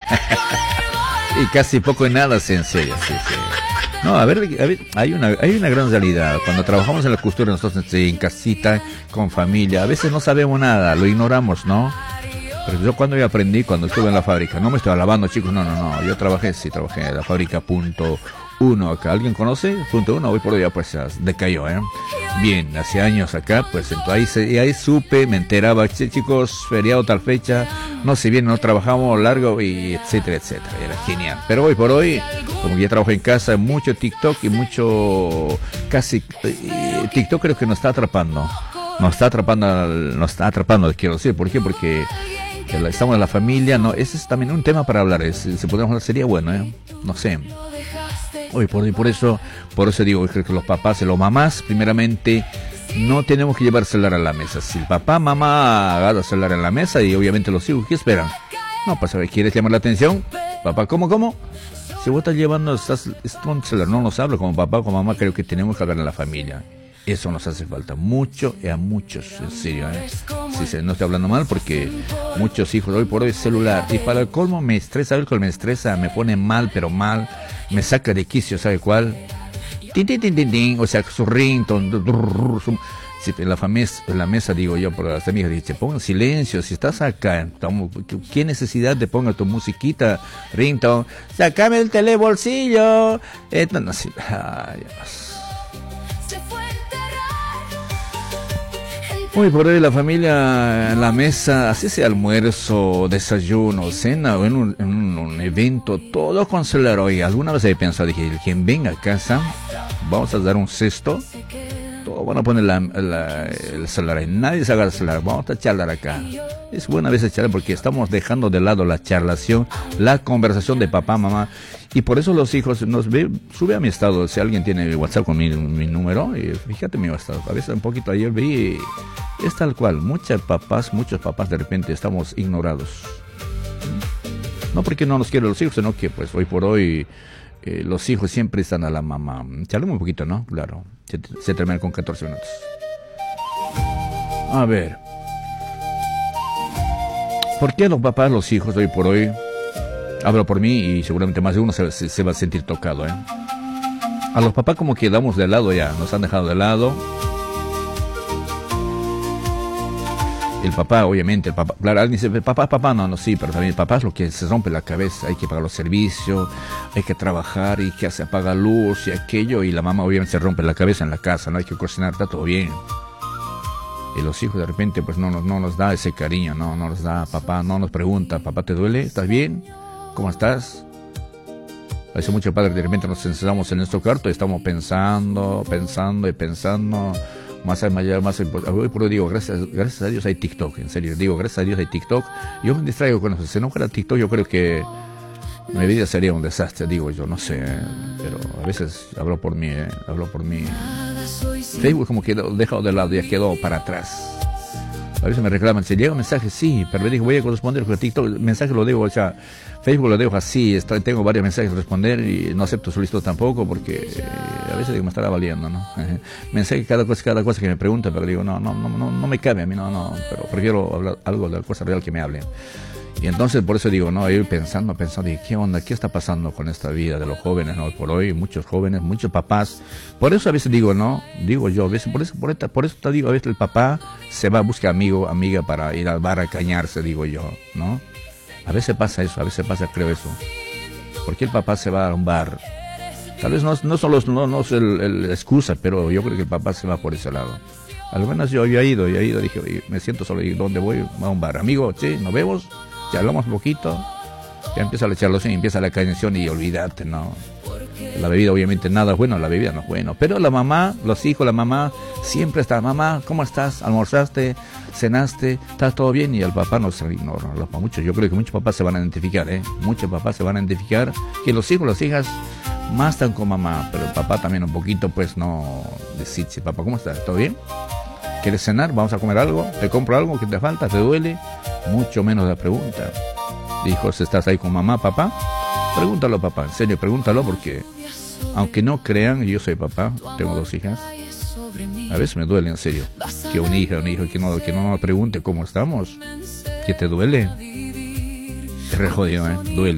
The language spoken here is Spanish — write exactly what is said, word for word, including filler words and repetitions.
Y casi poco y nada se enseña, sí, sí. No, a ver, a ver, hay una hay una gran realidad. Cuando trabajamos en la costura, nosotros en casita, con familia, a veces no sabemos nada, lo ignoramos, ¿no? Pero yo cuando yo aprendí, cuando estuve en la fábrica, no me estoy alabando, chicos, no, no, no, yo trabajé, sí, trabajé en la fábrica punto uno acá. ¿Alguien conoce? Punto uno, hoy por hoy ya pues ya decayó, ¿eh? Bien, hace años acá, pues entonces ahí, se, y ahí supe, me enteraba, chicos, feriado tal fecha, no se viene, no trabajamos largo, y etcétera, etcétera, era genial. Pero hoy por hoy, como ya trabajo en casa, mucho TikTok y mucho, casi, eh, TikTok creo que nos está atrapando, nos está atrapando, nos está atrapando, quiero decir, ¿por qué? Porque estamos en la familia, no, ese es también un tema para hablar, es, si podemos hablar sería bueno, ¿eh? No sé. Hoy por hoy, por eso, por eso digo, creo que los papás y los mamás, primeramente, no tenemos que llevar celular a la mesa. Si el papá, mamá agarra celular en la mesa y obviamente los hijos, ¿qué esperan? No, pues a ver, ¿quieres llamar la atención? Papá, ¿cómo, cómo? Si vos estás llevando, estás, estás con celular, no nos habla como papá o como mamá, creo que tenemos que hablar en la familia. Eso nos hace falta mucho y a muchos, en serio, ¿eh? Sí, sí, no estoy hablando mal porque muchos hijos hoy por hoy celular. Y para el colmo me estresa, a ver, me estresa, me pone mal, pero mal, me saca de quicio, ¿sabe cuál? Tin, tin, tin, tin, tin, o sea, su ringtone, su, si en la, fames, en la mesa digo yo, por las amigas, dice, pongan silencio, si estás acá, ¿qué necesidad de ponga tu musiquita, ringtone? Sácame el telebolsillo. Eh, no, no, sí. Ay, Dios. Hoy por hoy la familia en la mesa, así sea almuerzo, desayuno, cena o en un, en un, un evento, todo con celular. Hoy alguna vez he pensado, dije, quien venga a casa, vamos a dar un cesto, todos van a poner la, la, el celular, nadie se agarra el celular, vamos a charlar acá. Es buena vez charlar porque estamos dejando de lado la charlación, la conversación de papá, mamá. Y por eso los hijos nos ve, sube a mi estado, si alguien tiene WhatsApp con mi, mi número, y fíjate mi estado, a veces un poquito ayer vi, es tal cual, muchos papás, muchos papás de repente estamos ignorados. No porque no nos quieren los hijos, sino que pues hoy por hoy eh, los hijos siempre están a la mamá. Charlemos un poquito, ¿no? Claro, se, se termina con catorce minutos. A ver, ¿por qué los papás, los hijos hoy por hoy? Hablo por mí y seguramente más de uno se, se, se va a sentir tocado, ¿eh? A los papás como que damos de lado ya, nos han dejado de lado. El papá, obviamente, el papá, claro, alguien dice, papá, papá, no, no, sí, pero también el papá es lo que se rompe la cabeza, hay que pagar los servicios, hay que trabajar y que se apaga luz y aquello, y la mamá obviamente se rompe la cabeza en la casa, no hay que cocinar, está todo bien. Y los hijos de repente pues no nos, no nos da ese cariño, no, no nos da, papá, no nos pregunta, papá, ¿te duele? ¿Estás bien? ¿Cómo estás? A veces muchos padres de repente nos encerramos en nuestro cuarto y estamos pensando, pensando y pensando, más allá, más hoy por hoy digo, gracias, gracias a Dios hay TikTok, en serio, digo, gracias a Dios hay TikTok. Yo me distraigo con eso, si no fuera TikTok yo creo que mi vida sería un desastre, digo yo, no sé, eh, pero a veces hablo por mí, eh, hablo por mí. Facebook como que lo he dejado de lado, ya quedó para atrás. A veces me reclaman, si llega un mensaje, sí, pero me digo, voy a corresponder con TikTok, el mensaje lo dejo, o sea, Facebook lo dejo así, está, tengo varios mensajes a responder y no acepto solicitud tampoco porque eh, a veces digo, me estará valiendo, ¿no? Mensaje cada cosa, cada cosa que me preguntan, pero digo, no, no, no, no, no me cabe a mí, no, no, pero prefiero hablar algo de la cosa real que me hablen. Y entonces por eso digo, no, ir pensando, pensando, y ¿qué onda? ¿Qué está pasando con esta vida de los jóvenes, no? Por hoy, muchos jóvenes, muchos papás. Por eso a veces digo, no, digo yo, a veces, por eso, por esta, por eso te digo, a veces el papá se va a buscar amigo, amiga para ir al bar a cañarse, digo yo, ¿no? A veces pasa eso, a veces pasa, creo eso. ¿Por qué el papá se va a un bar? Tal vez no, no solo no, no es el, el, la excusa, pero yo creo que el papá se va por ese lado. Al menos yo había ido, yo he ido, dije, me siento solo, ¿y dónde voy? A un bar. Amigo, sí, nos vemos. Ya hablamos un poquito, ya empieza la charlación y empieza la canción y olvídate, ¿no? La bebida obviamente nada es bueno, la bebida no es bueno, pero la mamá, los hijos, la mamá, siempre está, mamá, ¿cómo estás? ¿Almorzaste? ¿Cenaste? ¿Estás todo bien? Y el papá no se ignora, los, muchos, yo creo que muchos papás se van a identificar, ¿eh? Muchos papás se van a identificar, que los hijos, las hijas, más están con mamá, pero el papá también un poquito, pues no, decirse, papá, ¿cómo estás? ¿Todo bien? ¿Quieres cenar? ¿Vamos a comer algo? ¿Te compro algo que te falta? ¿Te duele? Mucho menos la pregunta. Dijo, si estás ahí con mamá, papá, pregúntalo, papá, en serio, pregúntalo porque, aunque no crean, yo soy papá, tengo dos hijas, a veces me duele, en serio, que una hija, un hijo, que no, que no me pregunte cómo estamos, que te duele, es re jodido, ¿eh? Duele.